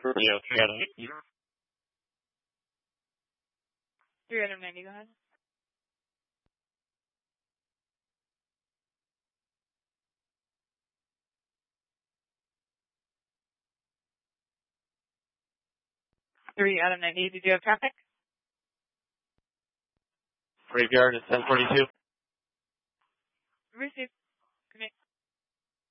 Radio 3 out of 90. 3 out of 90, go ahead. Three out of 90, did you have traffic? Graveyard is 1042.